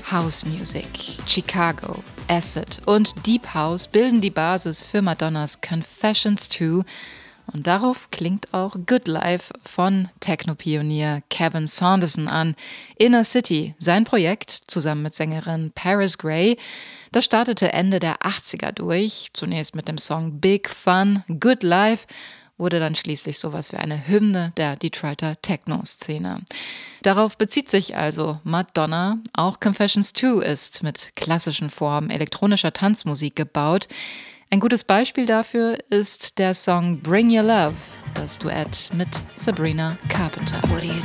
House Music, Chicago, Acid und Deep House bilden die Basis für Madonnas Confessions 2 und darauf klingt auch Good Life von Techno-Pionier Kevin Saunderson an. Inner City, sein Projekt, zusammen mit Sängerin Paris Grey, das startete Ende der 80er durch, zunächst mit dem Song Big Fun, Good Life, wurde dann schließlich sowas wie eine Hymne der Detroiter Techno-Szene. Darauf bezieht sich also Madonna. Auch Confessions 2 ist mit klassischen Formen elektronischer Tanzmusik gebaut. Ein gutes Beispiel dafür ist der Song Bring Your Love, das Duett mit Sabrina Carpenter. What are you